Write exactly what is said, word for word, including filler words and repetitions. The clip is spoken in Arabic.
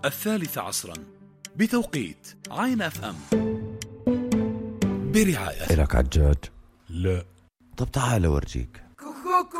الثالثة عصرا بتوقيت عين اف ام برعاية. إلك عجاج؟ لا. طب تعال أورجيك.